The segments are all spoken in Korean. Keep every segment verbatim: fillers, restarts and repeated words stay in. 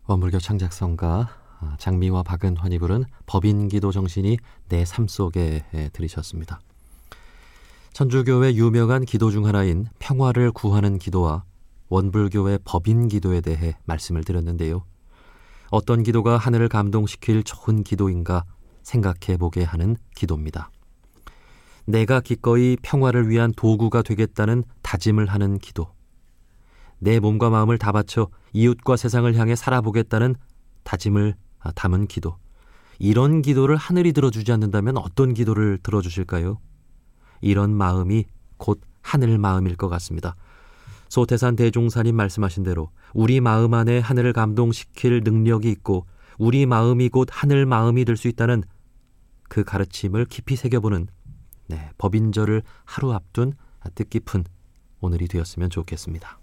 원불교 창작성가 장미와 박은환이 부른 법인기도 정신이 내 삶 속에 들으셨습니다. 천주교의 유명한 기도 중 하나인 평화를 구하는 기도와 원불교의 법인기도에 대해 말씀을 드렸는데요. 어떤 기도가 하늘을 감동시킬 좋은 기도인가 생각해보게 하는 기도입니다. 내가 기꺼이 평화를 위한 도구가 되겠다는 다짐을 하는 기도, 내 몸과 마음을 다 바쳐 이웃과 세상을 향해 살아보겠다는 다짐을 담은 기도, 이런 기도를 하늘이 들어주지 않는다면 어떤 기도를 들어주실까요? 이런 마음이 곧 하늘 마음일 것 같습니다. 소태산 대종사님 말씀하신 대로 우리 마음 안에 하늘을 감동시킬 능력이 있고 우리 마음이 곧 하늘 마음이 될 수 있다는 그 가르침을 깊이 새겨보는 네, 법인절을 하루 앞둔 뜻깊은 오늘이 되었으면 좋겠습니다.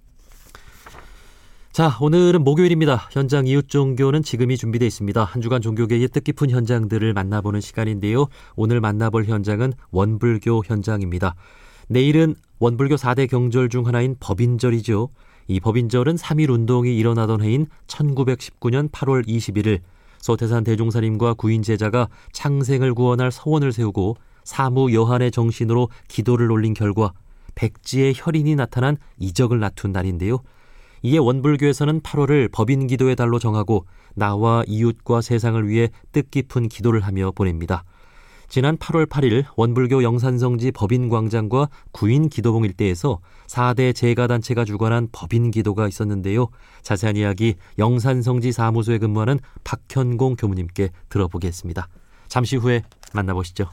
자, 오늘은 목요일입니다. 현장 이웃종교는 지금이 준비되어 있습니다. 한 주간 종교계의 뜻깊은 현장들을 만나보는 시간인데요. 오늘 만나볼 현장은 원불교 현장입니다. 내일은 원불교 사 대 경절 중 하나인 법인절이죠. 이 법인절은 삼일 운동이 일어나던 해인 천구백십구 년 팔월 이십일일 소태산 대종사님과 구인 제자가 창생을 구원할 서원을 세우고 사무 여한의 정신으로 기도를 올린 결과 백지의 혈인이 나타난 이적을 낳은 날인데요. 이에 원불교에서는 팔월을 법인기도의 달로 정하고 나와 이웃과 세상을 위해 뜻깊은 기도를 하며 보냅니다. 지난 팔월 팔일 원불교 영산성지 법인광장과 구인기도봉 일대에서 사 대 제가단체가 주관한 법인기도가 있었는데요. 자세한 이야기 영산성지 사무소에 근무하는 박현공 교무님께 들어보겠습니다. 잠시 후에 만나보시죠.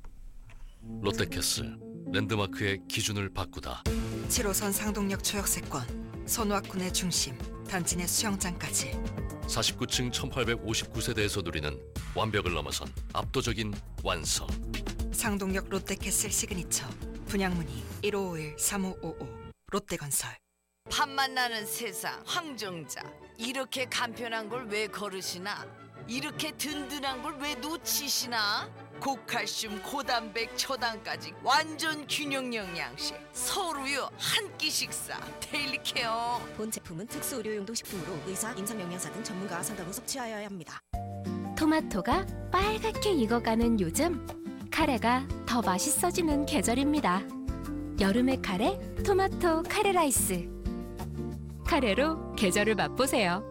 롯데캐슬 랜드마크의 기준을 바꾸다. 칠 호선 상동역 초역세권, 손왁군의 중심, 단지 내 수영장까지 사십구 층 천팔백오십구 세대에서 누리는 완벽을 넘어선 압도적인 완성. 상동역 롯데캐슬 시그니처 분양문의 일오오일 삼오오오 롯데건설. 팝만 나는 세상 황정자, 이렇게 간편한 걸 왜 거르시나? 이렇게 든든한 걸 왜 놓치시나? 고칼슘, 고단백, 초당까지 완전 균형 영양식 서울우유 한 끼 식사 데일리 케어. 본 제품은 특수 의료용도 식품으로 의사, 임상영양사 등 전문가 상담 후 섭취하여야 합니다. 토마토가 빨갛게 익어가는 요즘, 카레가 더 맛있어지는 계절입니다. 여름의 카레, 토마토 카레 라이스. 카레로 계절을 맛보세요.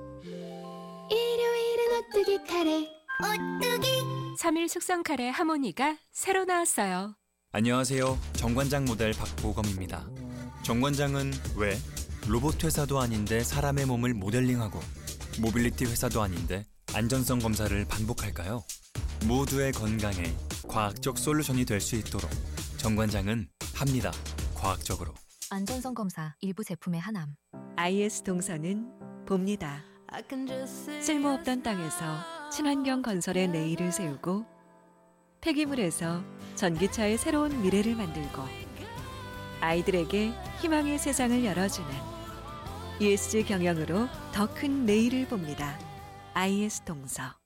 일요일은 오뚜기 카레. 오뚜기. 삼 일 숙성 카레 하모니가 새로 나왔어요. 안녕하세요. 정관장 모델 박보검입니다. 정관장은 왜 로봇 회사도 아닌데 사람의 몸을 모델링하고 모빌리티 회사도 아닌데 안전성 검사를 반복할까요? 모두의 건강에 과학적 솔루션이 될 수 있도록 정관장은 합니다. 과학적으로. 안전성 검사 일부 제품의 하남. 아이에스 동서는 봅니다. 쓸모없던 땅에서 친환경 건설의 내일을 세우고 폐기물에서 전기차의 새로운 미래를 만들고 아이들에게 희망의 세상을 열어주는 이에스지 경영으로 더 큰 내일을 봅니다. 아이에스 동서.